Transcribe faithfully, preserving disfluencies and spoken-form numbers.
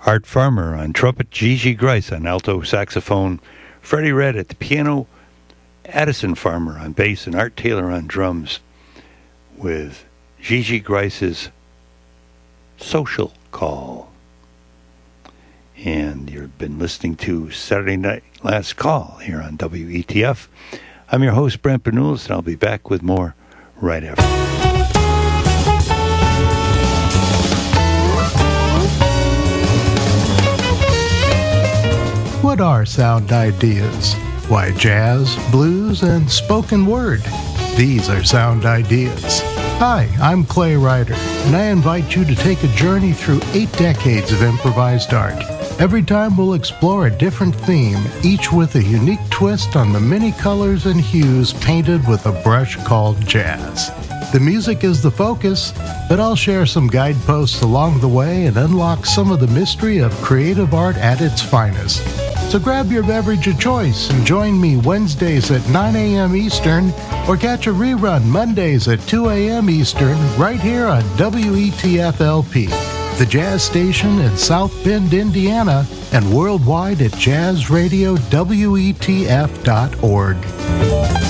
Art Farmer on trumpet, Gigi Grice on alto saxophone, Freddie Redd at the piano, Addison Farmer on bass, and Art Taylor on drums with Gigi Grice's Social Call. And you've been listening to Saturday Night Last Call here on W E T F. I'm your host, Brent Bernulis, and I'll be back with more right after. What are sound ideas? Why, jazz, blues, and spoken word. These are sound ideas. Hi, I'm Clay Ryder, and I invite you to take a journey through eight decades of improvised art. Every time we'll explore a different theme, each with a unique twist on the many colors and hues painted with a brush called jazz. The music is the focus, but I'll share some guideposts along the way and unlock some of the mystery of creative art at its finest. So grab your beverage of choice and join me Wednesdays at nine a.m. Eastern, or catch a rerun Mondays at two a.m. Eastern right here on W E T F L P, the jazz station in South Bend, Indiana, and worldwide at jazz radio W E T F dot org.